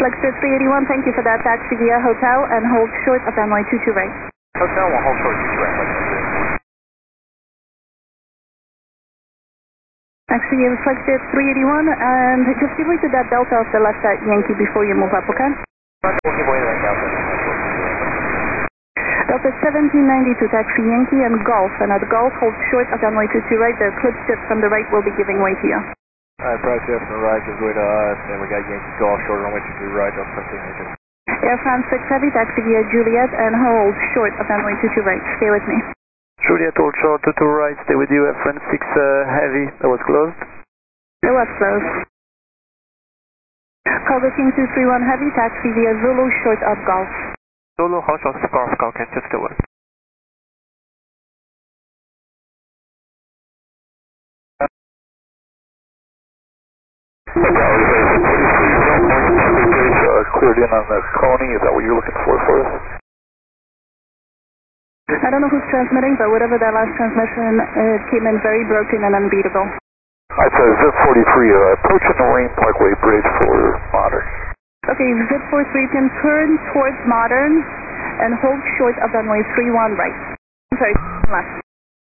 Flexjet 381, thank you for that. Taxi via hotel and hold short of runway 22 right. Hotel, we'll hold short 22 right. Taxi via Flexjet 381 and just give way to that delta of the left at Yankee before you move up, okay? We'll give way to that delta. Delta 1792, taxi Yankee and Golf, and at Golf hold short of runway 22 right. The clip tip from the right will be giving way to you. Alright, Price Jeff from the right gives way to us, and we got Yankee Golf short runway 22 right, Delta 1792. Air France 6 Heavy, taxi via Juliet and hold short of runway 22 right. Stay with me. Juliet, hold short 22 right, stay with you. Air France 6 Heavy, that was closed. It was closed. Cargo King 231 Heavy, taxi via Zulu short of Golf. Zulu, hold short of Golf, Golf, can just the west. Cleared in on the Coney, is that what you're looking for us? I don't know who's transmitting, but whatever that last transmission, it came in very broken and unbeatable. Alright, so Zip 43, approaching the Marine Parkway Bridge for Modern. Okay, Zip 43 can turn towards Modern and hold short of runway 31 right. I'm sorry, left.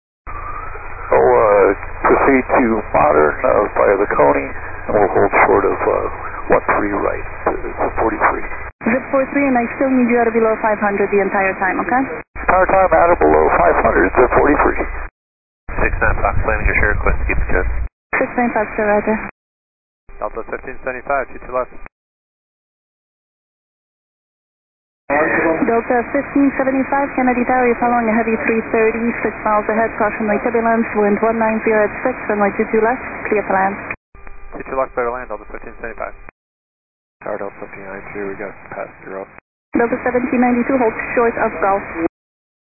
Proceed to Modern via the Coney, and we'll hold short of 13 right, Zip 43. Zip 43, and I still need you at or below 500 the entire time, okay? Entire time at or below 500, Zip 43. 69 Fox, landing your share request, keep it good. 695, sir, roger. Delta 1575, shoot to left. Delta 1575, Kennedy Tower, you're following a heavy 330, 6 miles ahead, cautionary turbulence, wind 190 at 6, runway 22 left, clear to land. 22 left, clear to land, Delta 1575. Tower Delta 1592, we got passenger up. Delta 1792, hold short of Golf.